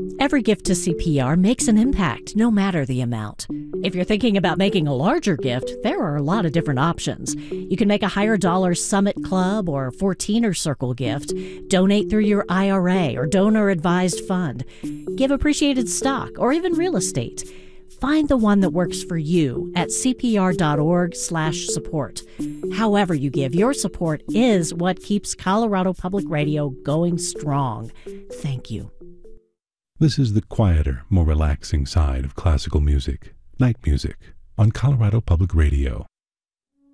Every gift to CPR makes an impact, no matter the amount. If you're thinking about making a larger gift, there are a lot of different options. You can make a higher dollar Summit Club or 14er Circle gift, donate through your IRA or donor-advised fund, give appreciated stock, or even real estate. Find the one that works for you at cpr.org/support. However you give, your support is what keeps Colorado Public Radio going strong. Thank you. This is the quieter, more relaxing side of classical music, night music, on Colorado Public Radio.